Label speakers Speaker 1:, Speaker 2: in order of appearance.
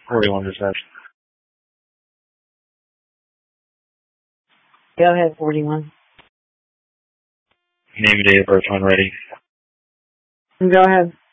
Speaker 1: 41 dispatch.
Speaker 2: Go ahead, 41.
Speaker 1: Name and date of birth when ready.
Speaker 2: Go ahead.